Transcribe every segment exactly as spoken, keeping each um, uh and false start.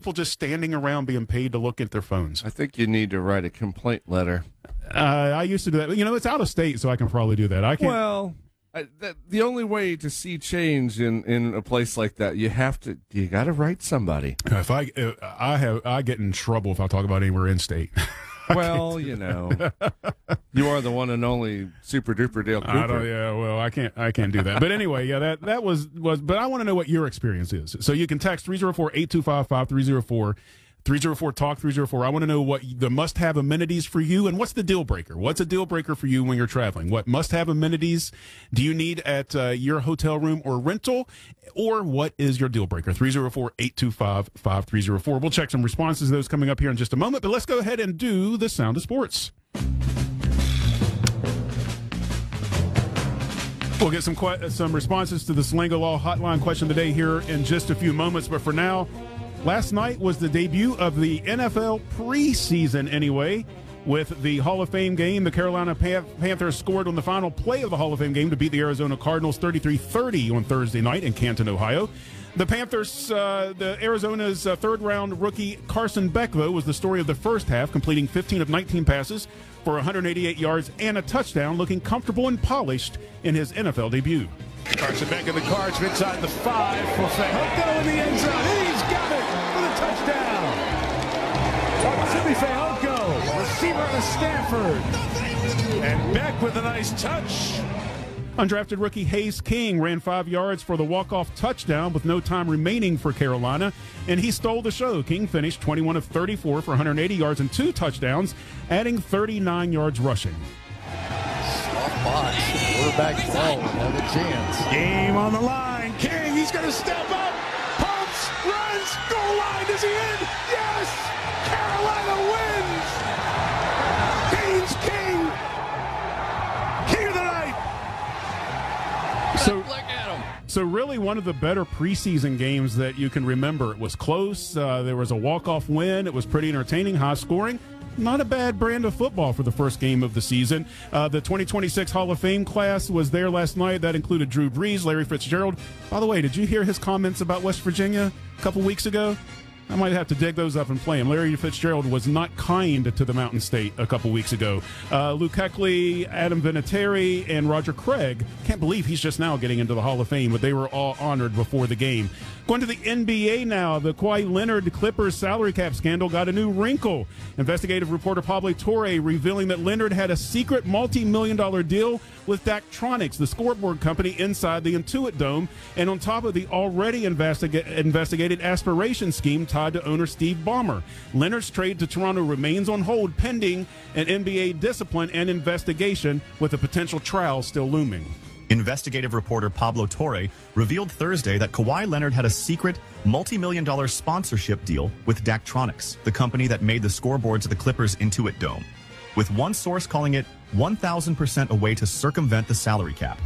people just standing around being paid to look at their phones. I think you need to write a complaint letter. Uh, I used to do that. You know, it's out of state, so I can probably do that. I can't. Well, I, that, the only way to see change in, in a place like that, you have to, you got to write somebody. If I, if I have, I get in trouble if I talk about anywhere in state. Well, you know, you are the one and only super duper Dale Cooper. I don't, yeah, well, I can't, I can't do that. But anyway, yeah, that that was was. But I want to know what your experience is. So you can text three zero four, eight two five, five three zero four. three zero four talk three zero four. I want to know what the must-have amenities for you, and what's the deal breaker? What's a deal breaker for you when you're traveling? What must-have amenities do you need at uh, your hotel room or rental, or what is your deal breaker? three zero four, eight two five, five three zero four. We'll check some responses to those coming up here in just a moment, but let's go ahead and do the Sound of Sports. We'll get some que- some responses to the Slango Law Hotline question today here in just a few moments, but for now, last night was the debut of the N F L preseason anyway. With the Hall of Fame game, the Carolina Panthers scored on the final play of the Hall of Fame game to beat the Arizona Cardinals thirty-three thirty on Thursday night in Canton, Ohio. The Panthers, uh, the Arizona's uh, third-round rookie Carson Beck, though, was the story of the first half, completing fifteen of nineteen passes for one hundred eighty-eight yards and a touchdown, looking comfortable and polished in his N F L debut. Carson Beck in the cards inside the five for Fehoko in the end zone. He's got it for the touchdown. Jimmy Fehoko, receiver out of Stanford. And Beck with a nice touch. Undrafted rookie Hayes King ran five yards for the walk-off touchdown with no time remaining for Carolina, and he stole the show. King finished twenty-one of thirty-four for one hundred eighty yards and two touchdowns, adding thirty-nine yards rushing. Soft box. Quarterback twelve have a chance. Game on the line. King, he's going to step up. Pumps, runs, goal line. Is he in? Yes! Carolina wins! Hayes King! King of the night! So, Look at him. so really one of the better preseason games that you can remember. It was close. Uh, there was a walk-off win. It was pretty entertaining, high-scoring. Not a bad brand of football for the first game of the season. Uh, the twenty twenty-six Hall of Fame class was there last night. That included Drew Brees, Larry Fitzgerald. By the way, did you hear his comments about West Virginia a couple weeks ago? I might have to dig those up and play them. Larry Fitzgerald was not kind to the Mountain State a couple weeks ago. Uh, Luke Heckley, Adam Vinatieri, and Roger Craig. Can't believe he's just now getting into the Hall of Fame, but they were all honored before the game. Going to the N B A now, the Kawhi Leonard Clippers salary cap scandal got a new wrinkle. Investigative reporter Pablo Torre revealing that Leonard had a secret multi-million dollar deal with Daktronics, the scoreboard company inside the Intuit Dome, and on top of the already investiga- investigated aspiration scheme tied to owner Steve Ballmer. Leonard's trade to Toronto remains on hold pending an N B A discipline and investigation, with a potential trial still looming. Investigative reporter Pablo Torre revealed Thursday that Kawhi Leonard had a secret multi-million dollar sponsorship deal with Daktronics, the company that made the scoreboards of the Clippers Intuit Dome, with one source calling it one thousand percent a way to circumvent the salary cap.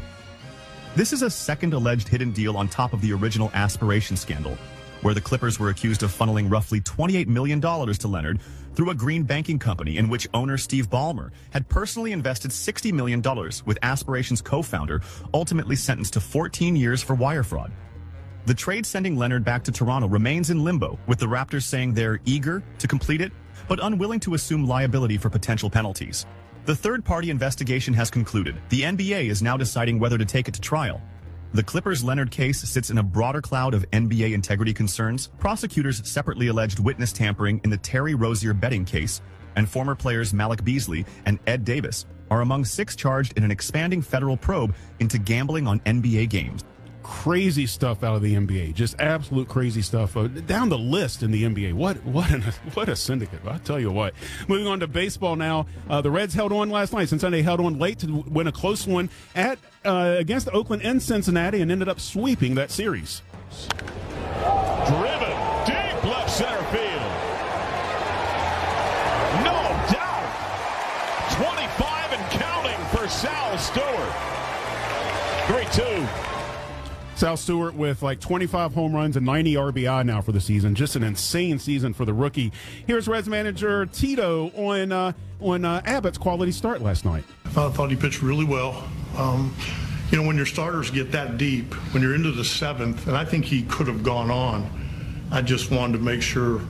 This is a second alleged hidden deal on top of the original aspiration scandal, where the Clippers were accused of funneling roughly twenty-eight million dollars to Leonard through a green banking company in which owner Steve Ballmer had personally invested sixty million dollars, with Aspiration's co-founder ultimately sentenced to fourteen years for wire fraud. The trade sending Leonard back to Toronto remains in limbo, with the Raptors saying they're eager to complete it, but unwilling to assume liability for potential penalties. The third-party investigation has concluded. The N B A is now deciding whether to take it to trial. The Clippers' Leonard case sits in a broader cloud of N B A integrity concerns. Prosecutors separately alleged witness tampering in the Terry Rozier betting case, and former players Malik Beasley and Ed Davis are among six charged in an expanding federal probe into gambling on N B A games. Crazy stuff out of the N B A, just absolute crazy stuff. Uh, down the list in the N B A. What what an, what a syndicate! I tell you what. Moving on to baseball now. Uh, the Reds held on last night. Cincinnati held on late to win a close one at uh, against Oakland and Cincinnati, and ended up sweeping that series. Driven deep left center field. No doubt. twenty-five and counting for Sal Stewart. three two. Sal Stewart with like twenty-five home runs and ninety R B I now for the season. Just an insane season for the rookie. Here's Reds manager Tito on uh, on uh, Abbott's quality start last night. I thought he pitched really well. Um, you know, when your starters get that deep, when you're into the seventh, and I think he could have gone on, I just wanted to make sure